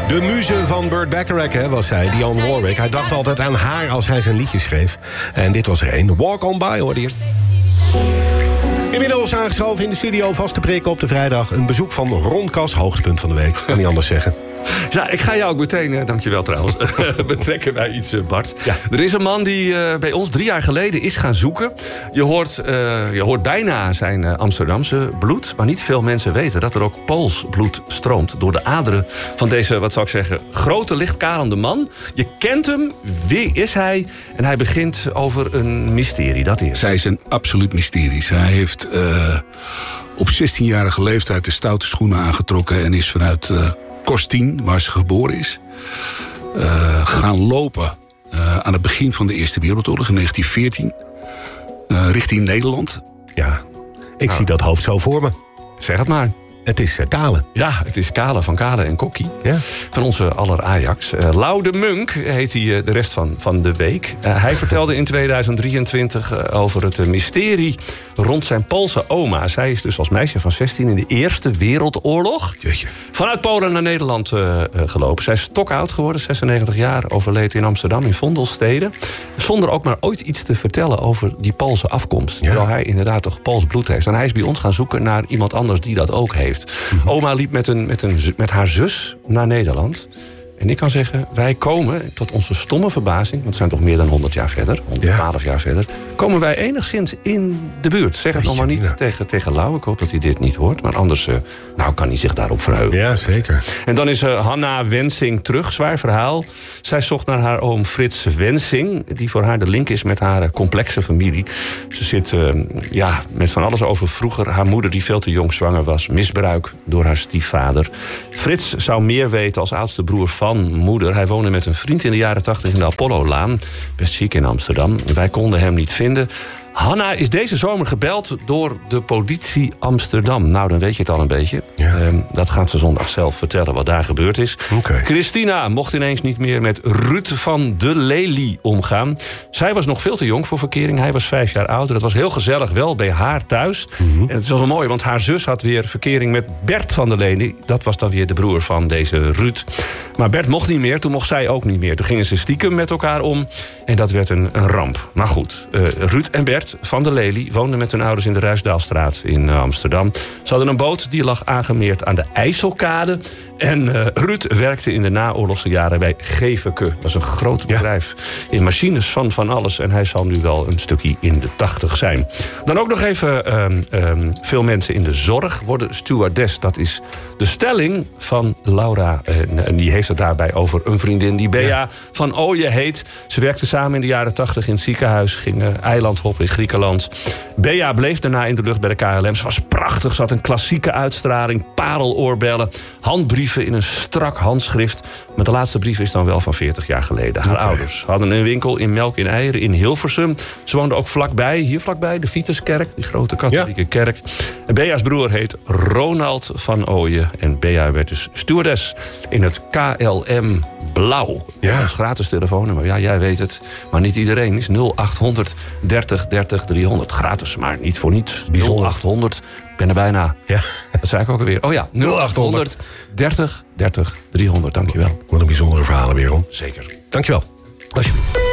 De muze van Burt Bacharach was zij, Dionne Warwick. Hij dacht altijd aan haar als hij zijn liedjes schreef. En dit was er een. Walk on by, hoorde je. Inmiddels aangeschoven in de studio, vaste prik op de vrijdag. Een bezoek van Ron Kas, hoogtepunt van de week. Kan niet anders zeggen. Ja, ik ga jou ook meteen, dankjewel trouwens, betrekken bij iets, Bart. Ja. Er is een man die bij ons 3 jaar geleden is gaan zoeken. Je hoort bijna zijn Amsterdamse bloed. Maar niet veel mensen weten dat er ook Pools bloed stroomt door de aderen van deze, wat zou ik zeggen, grote lichtkalende man. Je kent hem, wie is hij? En hij begint over een mysterie, dat is. Zij is een absoluut mysterie. Zij heeft op 16-jarige leeftijd de stoute schoenen aangetrokken en is vanuit Kostin, waar ze geboren is, gaan lopen aan het begin van de Eerste Wereldoorlog in 1914 richting Nederland. Ja, ik zie dat hoofd zo voor me. Zeg het maar. Het is Kale. Ja, het is Kale van Kale en Kokkie. Ja. Van onze aller Ajax. Lau de Munk heet hij de rest van de week. Hij vertelde in 2023 over het mysterie rond zijn Poolse oma. Zij is dus als meisje van 16 in de Eerste Wereldoorlog vanuit Polen naar Nederland gelopen. Zij is stokoud geworden, 96 jaar, overleed in Amsterdam in Vondelstede. Zonder ook maar ooit iets te vertellen over die Poolse afkomst. Ja. Terwijl hij inderdaad toch Pools bloed heeft. En hij is bij ons gaan zoeken naar iemand anders die dat ook heeft. Oma liep met haar zus naar Nederland. En ik kan zeggen, wij komen, tot onze stomme verbazing, want we zijn toch meer dan 100 jaar verder, 112 jaar verder, komen wij enigszins in de buurt. Zeg het nog maar niet tegen Lau. Ik hoop dat hij dit niet hoort. Maar anders kan hij zich daarop verheugen. Ja, zeker. En dan is Hanna Wensing terug. Zwaar verhaal. Zij zocht naar haar oom Frits Wensing, die voor haar de link is met haar complexe familie. Ze zit met van alles over vroeger. Haar moeder, die veel te jong zwanger was. Misbruik door haar stiefvader. Frits zou meer weten als oudste broer van moeder. Hij woonde met een vriend in de jaren 80 in de Apollo-laan. Best chic in Amsterdam. Wij konden hem niet vinden. Hanna is deze zomer gebeld door de politie Amsterdam. Nou, dan weet je het al een beetje. Ja. Dat gaat ze zondag zelf vertellen wat daar gebeurd is. Okay. Christina mocht ineens niet meer met Ruud van de Lely omgaan. Zij was nog veel te jong voor verkering. Hij was 5 jaar ouder. Het was heel gezellig wel bij haar thuis. En het was wel mooi, want haar zus had weer verkering met Bert van der Lely. Dat was dan weer de broer van deze Ruud. Maar Bert mocht niet meer, toen mocht zij ook niet meer. Toen gingen ze stiekem met elkaar om. En dat werd een ramp. Maar goed, Ruud en Bert van der Lely woonden met hun ouders in de Ruisdaalstraat in Amsterdam. Ze hadden een boot die lag aangemeerd aan de IJsselkade. En Ruud werkte in de naoorlogse jaren bij Geveke. Dat is een groot bedrijf in machines van alles. En hij zal nu wel een stukje in de 80 zijn. Dan ook nog even veel mensen in de zorg worden stewardess. Dat is de stelling van Laura. En die heeft het daarbij over een vriendin die Bea van Ooyen heet. Ze werkten samen in de jaren 80 in het ziekenhuis. Gingen eilandhoppen in Griekenland. Bea bleef daarna in de lucht bij de KLM. Ze was prachtig. Ze had een klassieke uitstraling. Pareloorbellen. Handbrieven in een strak handschrift. Maar de laatste brief is dan wel van 40 jaar geleden. Haar ouders hadden een winkel in melk en eieren in Hilversum. Ze woonden ook hier vlakbij, de Vituskerk. Die grote katholieke kerk. En Bea's broer heet Ronald van Ooyen. En Bea werd dus stewardess in het KLM Blauw. Ja. Dat is gratis telefoonnummer. Ja, jij weet het. Maar niet iedereen is 0800 30 30 300. Gratis, maar niet voor niets. 0800. Ik ben er bijna. Ja. Dat zei ik ook alweer. Oh ja, 0800 30 30 300. Dankjewel. Wat een bijzondere verhalen weer, Ron. Zeker. Dankjewel. Alsjeblieft.